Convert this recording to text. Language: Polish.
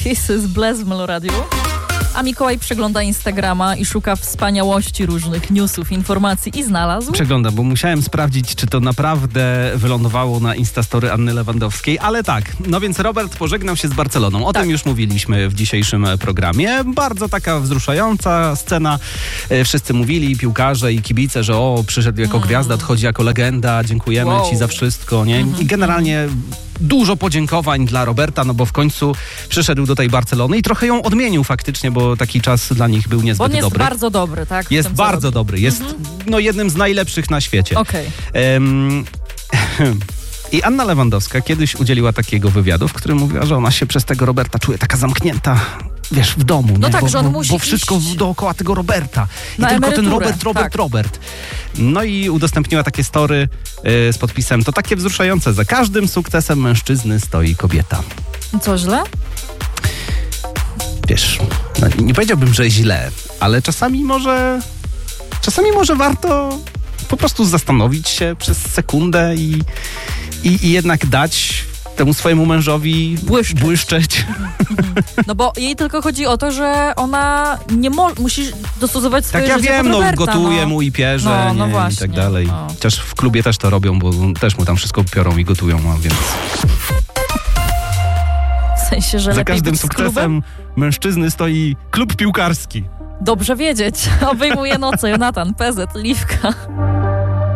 Kisses Bless w Meloradiu. A Mikołaj przegląda Instagrama i szuka wspaniałości różnych newsów, informacji i znalazł. Przeglądam, bo musiałem sprawdzić, czy to naprawdę wylądowało na Instastory Anny Lewandowskiej, ale tak. No więc Robert pożegnał się z Barceloną. O tym już mówiliśmy w dzisiejszym programie. Bardzo taka wzruszająca scena. Wszyscy mówili, piłkarze i kibice, że przyszedł jako gwiazda, odchodzi jako legenda, dziękujemy ci za wszystko, nie? I generalnie dużo podziękowań dla Roberta, no bo w końcu przyszedł do tej Barcelony i trochę ją odmienił faktycznie, bo taki czas dla nich był niezbyt dobry. Bo on jest bardzo dobry, tak? Jest bardzo dobry. Jest jednym z najlepszych na świecie. Okej. I Anna Lewandowska kiedyś udzieliła takiego wywiadu, w którym mówiła, że ona się przez tego Roberta czuje taka zamknięta, wiesz, w domu. No nie? tak, że on musi bo wszystko dookoła tego Roberta. I na tylko ten emeryturę. Robert. No i udostępniła takie story z podpisem: to takie wzruszające, za każdym sukcesem mężczyzny stoi kobieta. Co, źle? Wiesz, no, nie powiedziałbym, że źle, ale czasami może warto po prostu zastanowić się przez sekundę i jednak dać temu swojemu mężowi błyszczeć. No bo jej tylko chodzi o to, że ona nie musi dostosować swoje życie. Tak ja wiem, pod Roberta, gotuje mu i pierze, i tak dalej. No. Chociaż w klubie też to robią, bo też mu tam wszystko piorą i gotują, a więc... W sensie, że za każdym sukcesem mężczyzny stoi klub piłkarski. Dobrze wiedzieć. Obejmuje noce. Jonatan, PZ, Liwka.